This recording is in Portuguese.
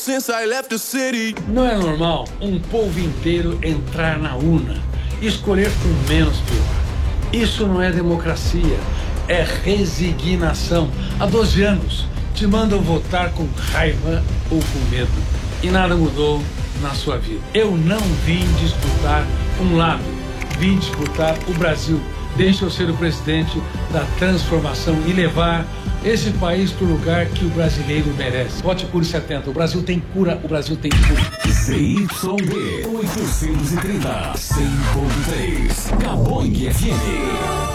Since I left the city. Não é normal um povo inteiro entrar na urna e escolher o menos pior. Isso não é democracia, é resignação. Há 12 anos te mandam votar com raiva ou com medo e nada mudou na sua vida. Eu não vim disputar um lado, vim disputar o Brasil. Deixa eu ser o presidente da transformação e levar esse país para o lugar que o brasileiro merece. Vote Cure 70. O Brasil tem cura, o Brasil tem cura. ZYD 830, 100.3, Caboing FM.